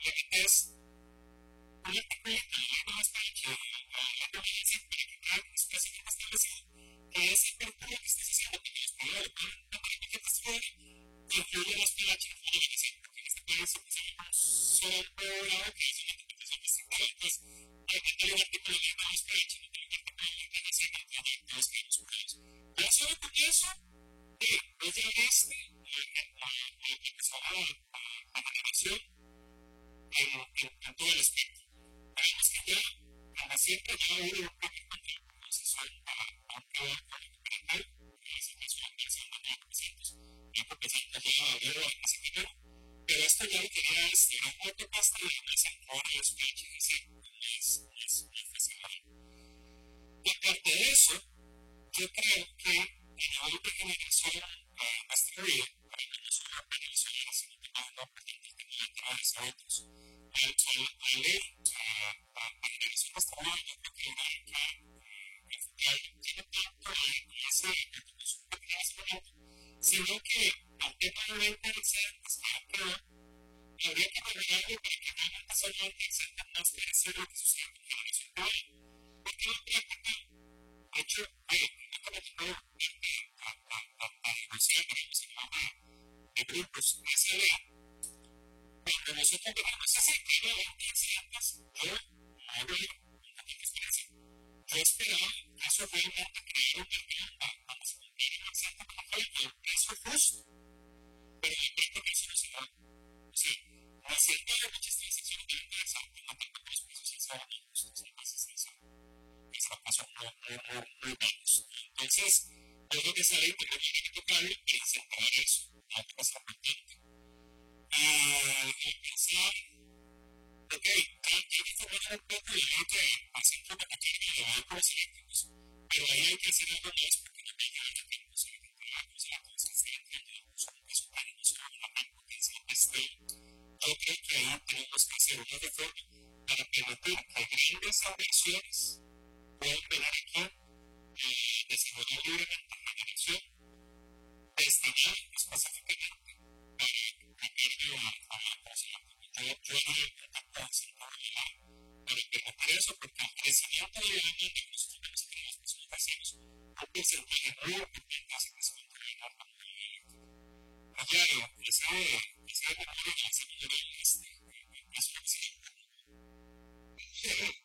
límites políticos y no está hecho la conveniencia política específica establecida, que esa apertura que estás haciendo con el Estado local, la política exterior, incluye los PH, incluye la decisión, porque en este país se puso solo lado que es una interpretación distinta. Entonces, hay que tener un artículo de los PH, no tiene un artículo de la decisión, no tiene los mismos problemas. Pero solo con eso, pues ya viste empezó la generación en todo el espectro. Además que ya, como siempre, ya hubo un cambio con la proposición a un trabajo parental, en la situación de ese año 1900, y porque ya abrió el pasajero, pero esto ya lo quería una autopasta de una central de los pinches, es decir, no es fácil. Y aparte de eso, yo creo que en la otra generación hasta hoy, para Venezuela, Venezuela, si no tengo una patente que no entra a los otros, al leer a generación hasta hoy, yo creo que tiene tanto ese consumo que hace momento, sino que el tema de la interesar hasta acá, habría que valorarlo para que realmente solamente exista más que decir lo que sucede en generación de hoy. Porque la práctica, de hecho, no comentó la diversidad que se llama de grupos, esa ley, cuando nosotros tenemos ese tipo de incidentes, yo no veo una diferencia. Yo esperaba que eso realmente creara un mercado para las familias, etcétera, como fue el precio justo, pero en práctica eso no se da. O sea, la cierta de muchas transacciones de venta de salud, no tanto que los precios se saben justos, entonces esa pasó muy bajos. Entonces, yo creo que esa ley tendría que tocarlo y incentivar eso, no que pasa por tiempo. Y pensar, ok, hay que formar un poco de lo que hace un poco de vehículos eléctricos, pero ahí hay que hacer algo más porque no hay nada que vehículos eléctricos que estén entrando son un peso para nosotros, una gran potencia que esté. Yo creo que ahí tenemos que hacer una reforma para permitir que grandes inversiones puedan venir aquí y desarrollar libremente la generación destinada específicamente a la persona. Yo no intento desarrollar para permitir eso porque el crecimiento de la demanda que nosotros tenemos que las personas hacemos un porcentaje muy importante hace que se mantenga la movilidad. Allá, esa memoria de la segunda es lo que se llama.